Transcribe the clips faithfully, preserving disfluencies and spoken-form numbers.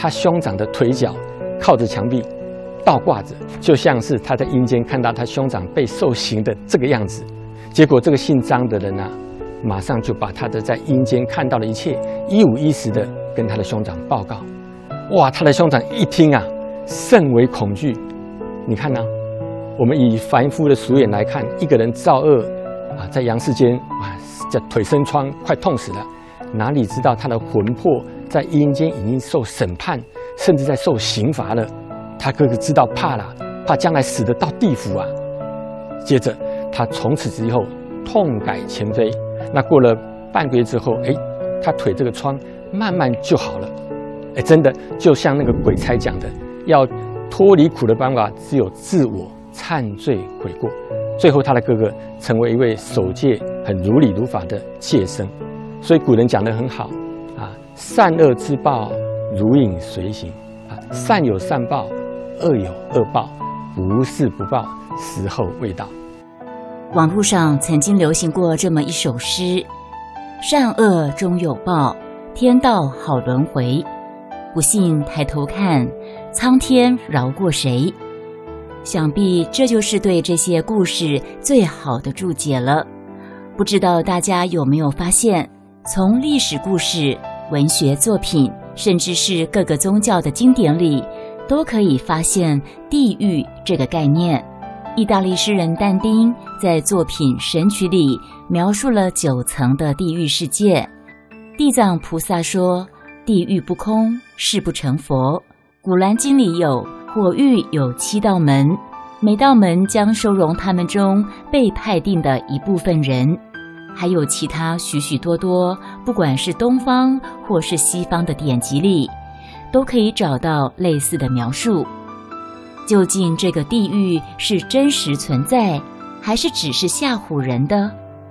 他兄长的腿脚靠着墙壁倒挂着，就像是他在阴间看到他兄长被受刑的这个样子。结果这个姓张的人啊，马上就把他的在阴间看到的一切一五一十的跟他的兄长报告。哇，他的兄长一听啊，甚为恐惧。你看呢、啊？我们以凡夫的俗眼来看，一个人造恶啊，在阳世间哇，这腿生疮，快痛死了。哪里知道他的魂魄在阴间已经受审判，甚至在受刑罚了。他哥哥知道怕了，怕将来死得到地府啊。接着他从此之后痛改前非。那过了半个月之后，哎，他腿这个疮慢慢就好了。哎，真的就像那个鬼差讲的，要脱离苦的办法只有自我忏罪悔过。最后他的哥哥成为一位守戒很如理如法的戒僧。所以古人讲得很好啊，善恶之报如影随形啊，善有善报，恶有恶报，不是不报，时候未到。 网络上曾经流行过这么一首诗：善恶终有报，天道好轮回。不信抬头看，苍天饶过谁？想必这就是对这些故事最好的注解了。不知道大家有没有发现，从历史故事、文学作品，甚至是各个宗教的经典里，都可以发现地狱这个概念。意大利诗人但丁在作品《神曲》里描述了九层的地狱世界。地藏菩萨说：“地狱不空，誓不成佛。”古兰经里有火狱有七道门，每道门将收容他们中被判定的一部分人。还有其他许许多多，不管是东方或是西方的典籍里，都可以找到类似的描述。究竟这个地狱是真实存在，还是只是吓唬人的？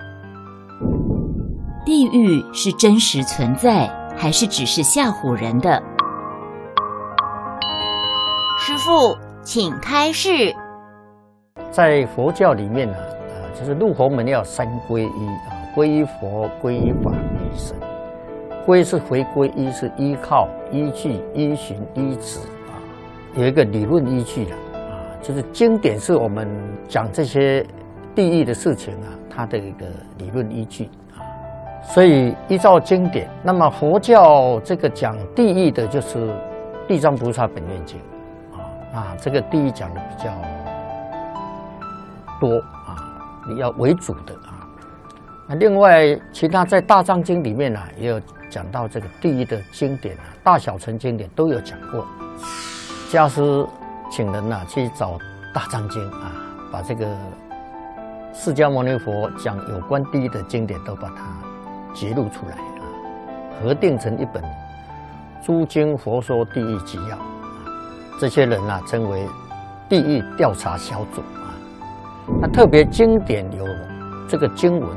地狱是真实存在，还是只是吓唬人的？师父，请开示。 在佛教里面呢、啊，呃，就是入佛门要三皈依啊，皈依佛、皈依法、皈依僧。皈是回归，依是依靠、依据、依循、依止啊，有一个理论依据的啊，就是经典是我们讲这些地狱的事情啊，它的一个理论依据啊。所以依照经典，那么佛教这个讲地狱的就是《地藏菩萨本愿经》啊，那这个地狱讲的比较多啊，你要为主的啊。那另外，其他在《大藏经》里面呢、啊，也有讲到这个地狱的经典啊，大小乘经典都有讲过。家师请人呐、啊、去找《大藏经》啊，把这个释迦牟尼佛讲有关地狱的经典都把它揭露出来啊，合订成一本《诸经佛说地狱纪要》啊。这些人啊称为地狱调查小组啊。那特别经典有这个经文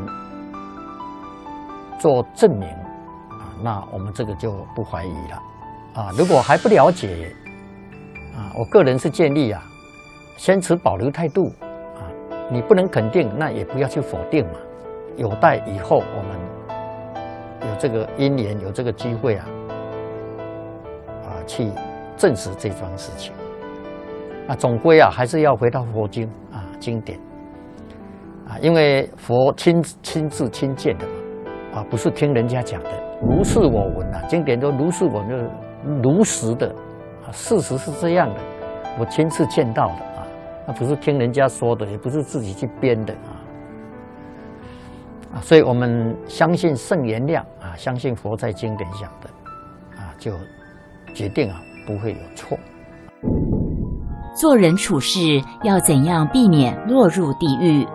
做证明啊，那我们这个就不怀疑了啊。如果还不了解啊，我个人是建议啊，先持保留态度啊。你不能肯定，那也不要去否定嘛。有待以后我们有这个因缘，有这个机会啊，啊去证实这桩事情。那总归啊，还是要回到佛经啊经典啊，因为佛亲亲自亲见的嘛。啊，不是听人家讲的，如是我闻啊，经典都如是我闻，如实的啊，事实是这样的，我亲自见到的啊，那不是听人家说的，也不是自己去编的啊，啊，所以我们相信圣言量啊，相信佛在经典讲的啊，就决定啊不会有错。 做人处事要怎样避免落入地狱？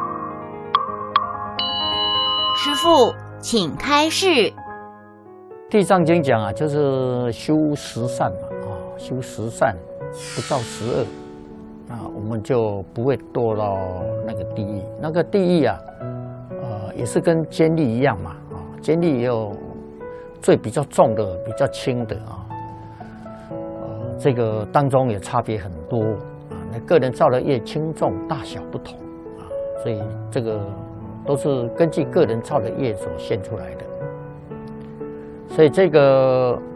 师父，请开示。 地藏经讲啊，就是修十善嘛，啊，修十善，不造十恶，啊，我们就不会堕到那个地狱。那个地狱啊，呃，也是跟监狱一样嘛，啊，监狱也有罪比较重的，比较轻的啊，呃，这个当中也差别很多啊。那个人造的业轻重大小不同啊，所以这个都是根据个人造的业所现出来的。所以这个